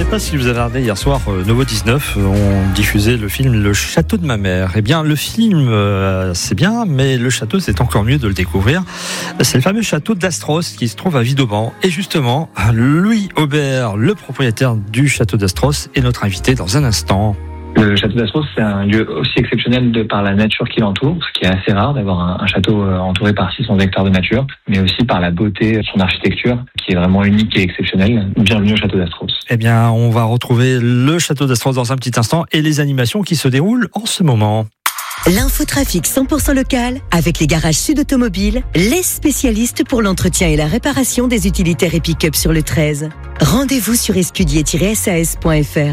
sais pas si vous avez regardé hier soir Nouveau 19, on diffusait le film Le Château de ma mère. Eh bien, le film, c'est bien, mais le château, c'est encore mieux de le découvrir. C'est le fameux château d'Astros qui se trouve à Vidauban. Et justement, Louis Aubert, le propriétaire du château d'Astros, est notre invité dans un instant. Le château d'Astros, c'est un lieu aussi exceptionnel par la nature qui l'entoure, ce qui est assez rare d'avoir un château entouré par 600 hectares de nature, mais aussi par la beauté de son architecture, qui est vraiment unique et exceptionnelle. Bienvenue au château d'Astros. Eh bien, on va retrouver le château d'Astros dans un petit instant et les animations qui se déroulent en ce moment. L'infotrafic 100% local avec les garages Sud Automobile, les spécialistes pour l'entretien et la réparation des utilitaires et pick-up sur le 13. Rendez-vous sur escudier-sas.fr.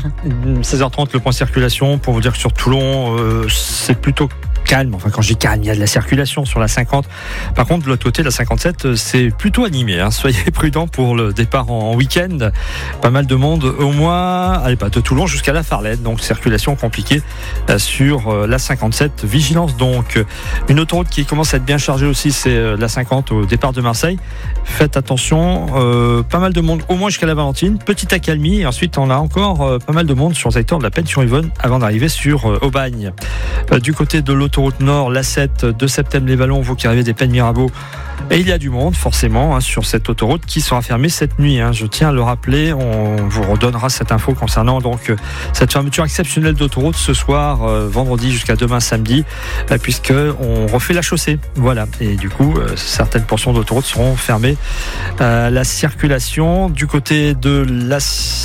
16h30, le point circulation, pour vous dire que sur Toulon, c'est plutôt calme. Enfin, quand je dis calme, il y a de la circulation sur la 50. Par contre, de l'autre côté, la 57, c'est plutôt animé. Soyez prudents pour le départ en week-end. Pas mal de monde, au moins, de Toulon jusqu'à la Farlette. Donc, circulation compliquée sur la 57. Vigilance donc. Une autoroute qui commence à être bien chargée aussi, c'est la 50 au départ de Marseille. Faites attention, pas mal de monde, au moins jusqu'à la Valentine. Petite accalmie. Et ensuite, on a encore pas mal de monde sur le secteur de la Pension-Yvonne avant d'arriver sur Aubagne. Du côté de l'autoroute Nord, la 7 de Septembre-les-Vallons, vous qui arrivez des Pennes Mirabeau. Et il y a du monde, forcément, sur cette autoroute qui sera fermée cette nuit. Je tiens à le rappeler, on vous redonnera cette info concernant donc cette fermeture exceptionnelle d'autoroute ce soir, vendredi jusqu'à demain samedi, puisque on refait la chaussée. Voilà. Et du coup, certaines portions d'autoroute seront fermées. La circulation du côté de la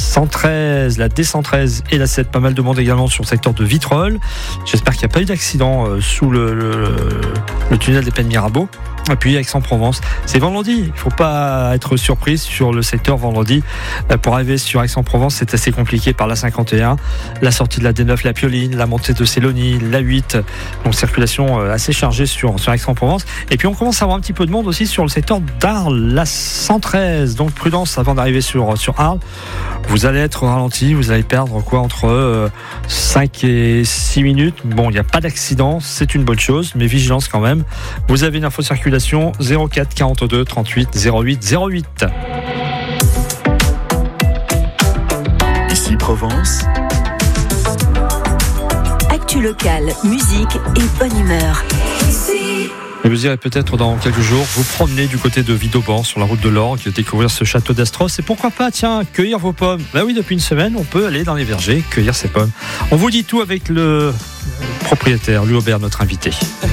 113, la D113 et la 7, pas mal de monde également sur le secteur de Vitrolles. J'espère qu'il n'y a pas eu d'accident sous le tunnel des Pennes Mirabeau. Et puis Aix-en-Provence, c'est vendredi. Il ne faut pas être surpris sur le secteur vendredi. Pour arriver sur Aix-en-Provence, c'est assez compliqué par la 51, la sortie de la D9, la Pioline, la montée de Célonie, la 8. Donc circulation assez chargée sur Aix-en-Provence. Et puis on commence à avoir un petit peu de monde aussi sur le secteur d'Arles, la 113. Donc prudence avant d'arriver sur Arles. Vous allez être ralenti, vous allez perdre entre 5 et 6 minutes. Bon, il n'y a pas d'accident, c'est une bonne chose, mais vigilance quand même. Vous avez une info circulation 04 42 38 08 08. Ici Provence. Actu locale, musique et bonne humeur. Et vous irez peut-être dans quelques jours vous promener du côté de Vidauban sur la route de l'Orgue, découvrir ce château d'Astros et pourquoi pas, cueillir vos pommes. Oui, depuis une semaine, on peut aller dans les vergers, cueillir ses pommes. On vous dit tout avec le propriétaire, Louis Aubert, notre invité.